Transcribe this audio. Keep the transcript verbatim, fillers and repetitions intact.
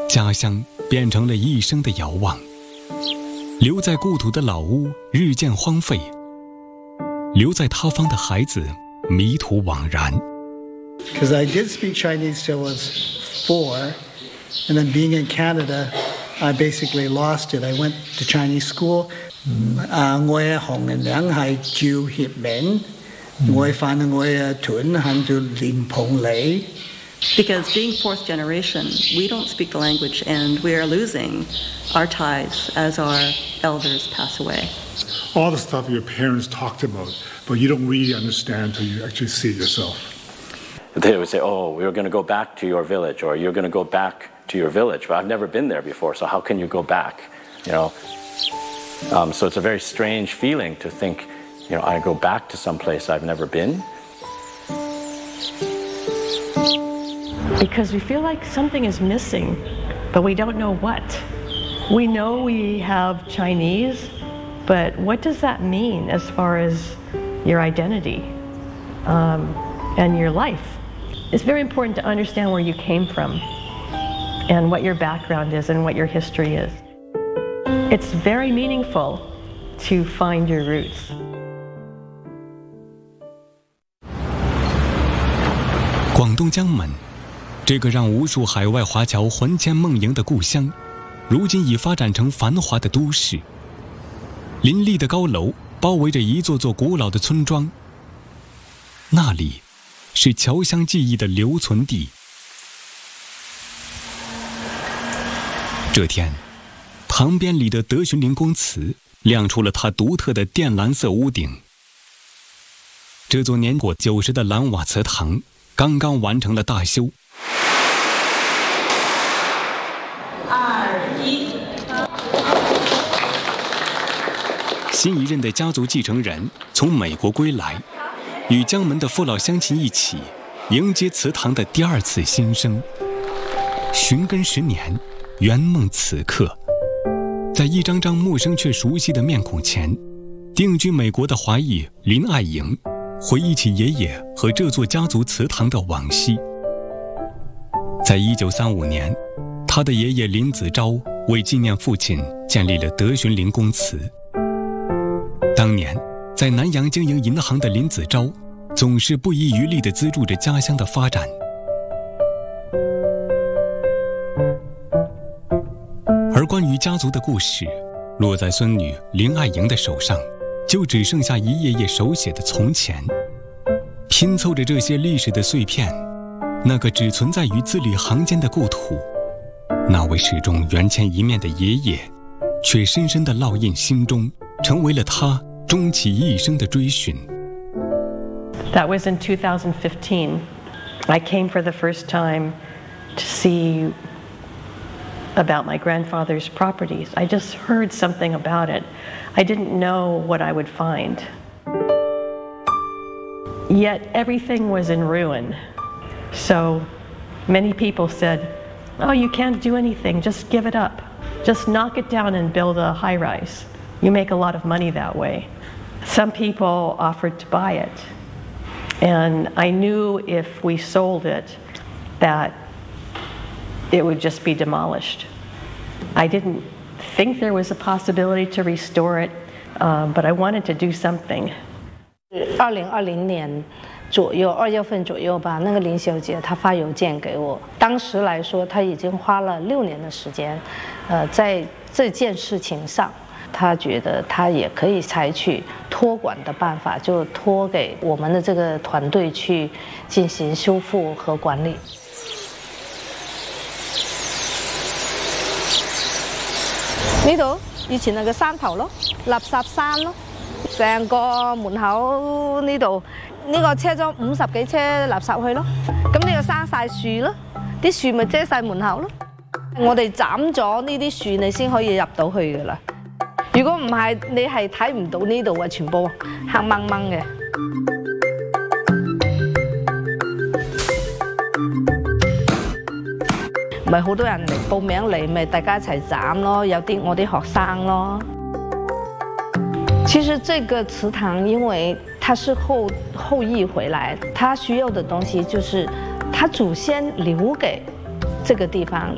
家乡变成了一生的遥望。留在故土的老屋日渐荒废，留在他方的孩子迷途惘然。 Because I did speak Chinese till I was four, and then being in Canada, I basically lost it. I went to Chinese school. 啊，我嘅行人名係趙協明，我嘅反正我嘅團係叫連蓬里。 Because being fourth generation, we don't speak the language, and we are losing our ties as our elders pass away. All the stuff your parents talked about, but you don't really understand until you actually see it yourself. They would say, oh, we're going to go back to your village, or you're going to go back to your village, but I've never been there before, so how can you go back? You know, um, so it's a very strange feeling to think, you know, I go back to some place I've never been. Because we feel like something is missing, but we don't know what. We know we have Chinese, but what does that mean as far as your identity um, and your life? It's very important to understand where you came from and what your background is and what your history is. It's very meaningful to find your roots. 广东江门，这个让无数海外华侨魂牵梦萦的故乡，如今已发展成繁华的都市。林立的高楼包围着一座座古老的村庄，那里是侨乡记忆的留存地。这天，塘边里的德循林公祠亮出了它独特的靛蓝色屋顶。这座年过九十的蓝瓦祠堂刚刚完成了大修。新一任的家族继承人从美国归来，与江门的父老乡亲一起迎接祠堂的第二次新生。寻根十年，圆梦此刻。在一张张陌生却熟悉的面孔前，定居美国的华裔林爱莹回忆起爷爷和这座家族祠堂的往昔。在一九三五年，他的爷爷林子昭为纪念父亲建立了德循林公祠。当年在南洋经营银行的林子昭总是不遗余力地资助着家乡的发展。而关于家族的故事落在孙女林爱莹的手上，就只剩下一页页手写的从前。拼凑着这些历史的碎片，那个只存在于字里行间的故土，那位始终缘牵一面的爷爷，却深深地烙印心中，成为了他终其一生的追寻。 That was in two thousand fifteen. I came for the first time to see about my grandfather's properties. I just heard something about it. I didn't know what I would find. Yet everything was in ruin. So many people said, oh, you can't do anything, just give it up. Just knock it down and build a high-rise. You make a lot of money that way. Some people offered to buy it. And I knew if we sold it, that it would just be demolished. I didn't think there was a possibility to restore it, uh, but I wanted to do something. 二零二零年左右，二月份左右吧，那个林小姐她发邮件给我，当时来说，她已经花了六年的时间，呃，在这件事情上。 他觉得他也可以采取托管的办法，就托给我们的这个团队去进行修复和管理。呢度以前係個山頭咯，垃圾山咯，成個門口呢度呢個車咗五十幾車垃圾去咯，咁呢個生晒樹咯，啲樹咪遮晒門口咯。我哋斬咗呢啲樹，你先可以入到去噶啦。 如果唔係，你係睇唔到呢度啊，全部黑掹掹嘅。咪好多人嚟報名嚟，咪大家一齊斬咯。有啲我啲學生咯。其實這個祠堂，因為它是後後裔回來，他需要的東西就是他祖先留給這個地方。